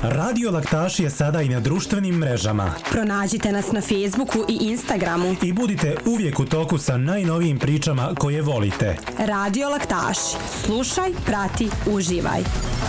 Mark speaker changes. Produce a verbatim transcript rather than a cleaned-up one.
Speaker 1: Radio Laktaš je sada i na društvenim mrežama.
Speaker 2: Pronađite nas na Facebooku i Instagramu.
Speaker 1: I budite uvijek u toku sa najnovijim pričama koje volite.
Speaker 2: Radio Laktaš. Slušaj, prati, uživaj.